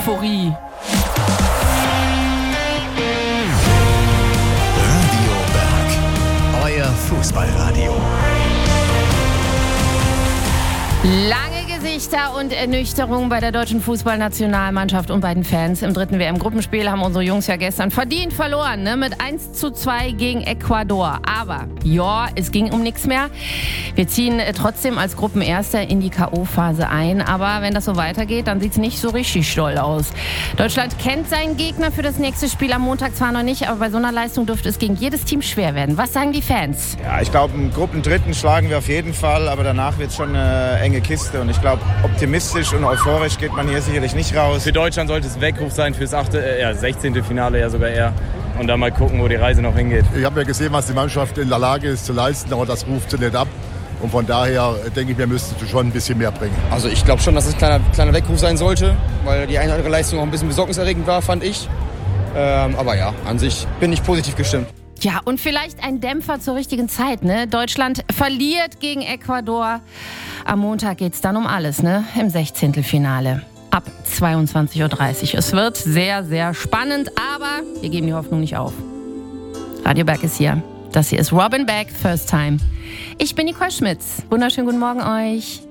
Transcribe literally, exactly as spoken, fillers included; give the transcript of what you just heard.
Euphorie. Radio Berg, euer Fußballradio. Lange Gesichter und Ernüchterung bei der deutschen Fußballnationalmannschaft und bei den Fans. Im dritten W M-Gruppenspiel haben unsere Jungs ja gestern verdient verloren, ne? Mit eins zu zwei gegen Ecuador. Aber ja, es ging um nichts mehr. Wir ziehen trotzdem als Gruppenerster in die K O-Phase ein. Aber wenn das so weitergeht, dann sieht es nicht so richtig doll aus. Deutschland kennt seinen Gegner für das nächste Spiel am Montag zwar noch nicht, aber bei so einer Leistung dürfte es gegen jedes Team schwer werden. Was sagen die Fans? Ja, ich glaube, im Gruppendritten schlagen wir auf jeden Fall, aber danach wird es schon eine enge Kiste. Und ich glaube, optimistisch und euphorisch geht man hier sicherlich nicht raus. Für Deutschland sollte es Weckruf sein fürs achte, äh, ja, sechzehnte Finale ja sogar eher. Und dann mal gucken, wo die Reise noch hingeht. Ich habe ja gesehen, was die Mannschaft in der Lage ist zu leisten, aber das ruft sie nicht ab. Und von daher denke ich, wir müssten schon ein bisschen mehr bringen. Also ich glaube schon, dass es ein kleiner, kleiner Weckruf sein sollte, weil die eine oder andere Leistung auch ein bisschen besorgniserregend war, fand ich. Ähm, aber ja, an sich bin ich positiv gestimmt. Ja, und vielleicht ein Dämpfer zur richtigen Zeit, ne? Deutschland verliert gegen Ecuador. Am Montag geht's dann um alles, ne? Im Sechzehntelfinale. Ab zweiundzwanzig Uhr dreißig. Es wird sehr, sehr spannend, aber wir geben die Hoffnung nicht auf. Radio Berg ist hier. Das hier ist Robin Beck, First Time. Ich bin Nicole Schmitz. Wunderschönen guten Morgen euch.